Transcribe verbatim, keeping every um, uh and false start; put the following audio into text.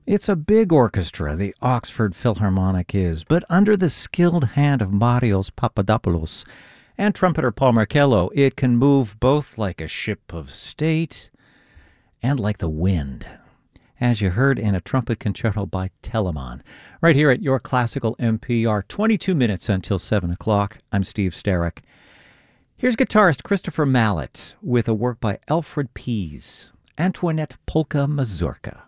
It's a big orchestra, the Oxford Philharmonic is, but under the skilled hand of Marios Papadopoulos and trumpeter Paul Marcello, it can move both like a ship of state and like the wind, as you heard in a trumpet concerto by Telemann. Right here at Your Classical N P R, twenty-two minutes until seven o'clock. I'm Steve Starrick. Here's guitarist Christopher Mallett with a work by Alfred Pease, Antoinette Polka Mazurka.